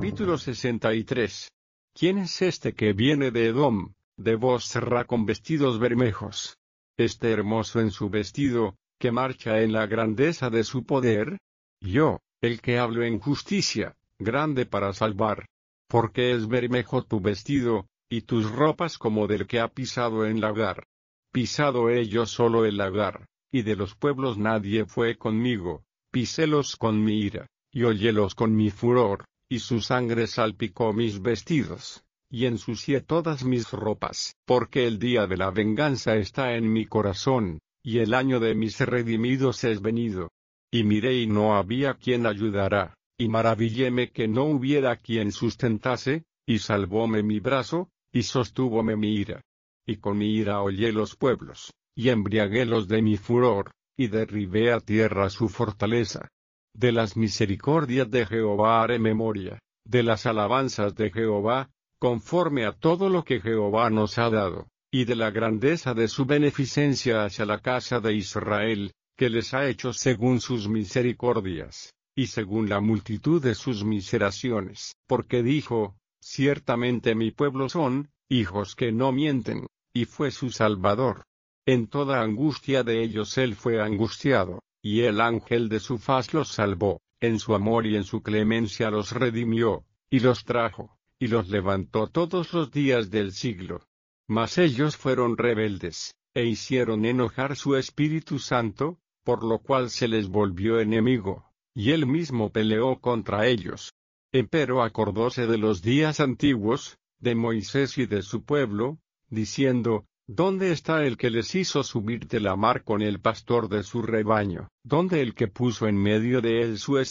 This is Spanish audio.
Capítulo 63. ¿Quién es este que viene de Edom, de Bosra con vestidos bermejos? Este hermoso en su vestido, que marcha en la grandeza de su poder. Yo, el que hablo en justicia, grande para salvar. Porque es bermejo tu vestido, y tus ropas como del que ha pisado en lagar. Pisado he yo solo el lagar, y de los pueblos nadie fue conmigo, pisélos con mi ira, y hollélos con mi furor. Y su sangre salpicó mis vestidos, y ensucié todas mis ropas, porque el día de la venganza está en mi corazón, y el año de mis redimidos es venido. Y miré y no había quien ayudara, y maravilléme que no hubiera quien sustentase, y salvóme mi brazo, y sostúvome mi ira. Y con mi ira hollé los pueblos, y embriaguélos de mi furor, y derribé a tierra su fortaleza. De las misericordias de Jehová haré memoria, de las alabanzas de Jehová, conforme a todo lo que Jehová nos ha dado, y de la grandeza de su beneficencia hacia la casa de Israel, que les ha hecho según sus misericordias, y según la multitud de sus miseraciones, porque dijo, ciertamente mi pueblo son, hijos que no mienten, y fue su Salvador. En toda angustia de ellos él fue angustiado. Y el ángel de su faz los salvó, en su amor y en su clemencia los redimió, y los trajo, y los levantó todos los días del siglo. Mas ellos fueron rebeldes, e hicieron enojar su Espíritu Santo, por lo cual se les volvió enemigo, y él mismo peleó contra ellos. Empero acordóse de los días antiguos, de Moisés y de su pueblo, diciendo, ¿dónde está el que les hizo subir de la mar con el pastor de su rebaño? ¿Dónde el que puso en medio de él su